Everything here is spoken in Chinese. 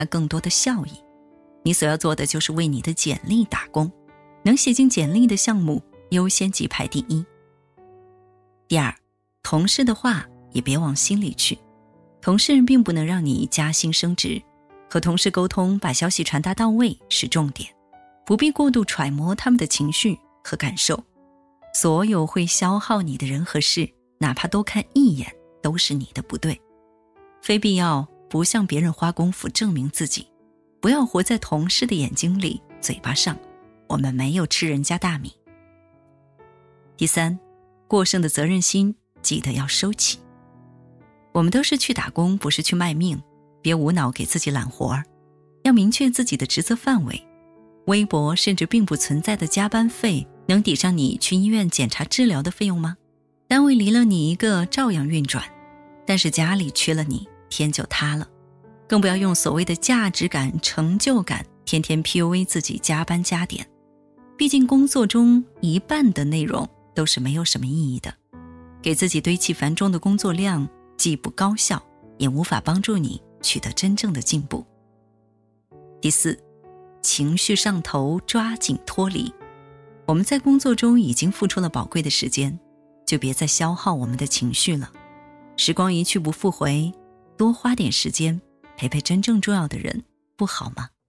更多的效益。你所要做的就是为你的简历打工，能写进简历的项目优先级排第一。第二，同事的话也别往心里去，同事并不能让你加薪升职，和同事沟通，把消息传达到位是重点，不必过度揣摩他们的情绪和感受。所有会消耗你的人和事，哪怕多看一眼，都是你的不对。非必要不向别人花功夫证明自己，不要活在同事的眼睛里嘴巴上，我们没有吃人家大米。第三，过剩的责任心记得要收起。我们都是去打工，不是去卖命，别无脑给自己揽活儿，要明确自己的职责范围。微薄甚至并不存在的加班费能抵上你去医院检查治疗的费用吗？单位离了你一个照样运转，但是家里缺了你，天就塌了。更不要用所谓的价值感、成就感天天 PUA 自己加班加点，毕竟工作中一半的内容都是没有什么意义的，给自己堆砌繁重的工作量，既不高效，也无法帮助你取得真正的进步。第四，情绪上头，抓紧脱离。我们在工作中已经付出了宝贵的时间，就别再消耗我们的情绪了。时光一去不复回，多花点时间陪陪真正重要的人，不好吗？